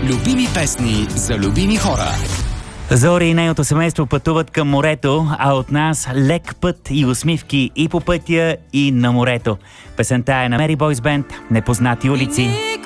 Любими песни за любими хора. Зори и нейното семейство пътуват към морето, а от нас лек път и усмивки и по пътя, и на морето. Песента е на Мери Бойс Бенд "Непознати улици".